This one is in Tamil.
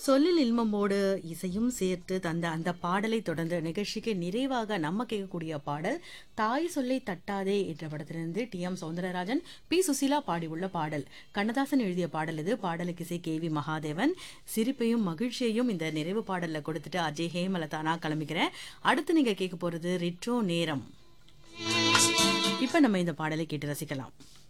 சொல்லில் இல்மமோடு இசையும் சேர்த்து தந்த அந்த பாடலை தொடர்ந்து நிகழ்ச்சிக்கு நிறைவாக நம்ம கேட்கக்கூடிய பாடல் தாய் சொல்லை தட்டாதே என்ற படத்திலிருந்து டி.எம். சௌந்தரராஜன், பி. சுசீலா பாடியுள்ள பாடல். கண்ணதாசன் எழுதிய பாடல் இது. பாடலுக்கு இசை கே.வி. மகாதேவன். சிரிப்பையும் மகிழ்ச்சியையும் இந்த நிறைவு பாடல்ல கொடுத்துட்டு அஜய் ஹேமலதா நான் கிளம்பிக்கிறேன். அடுத்து நீங்க கேட்க போறது ரெட்ரோ நேரம். இப்ப நம்ம இந்த பாடலை கேட்டு ரசிக்கலாம்.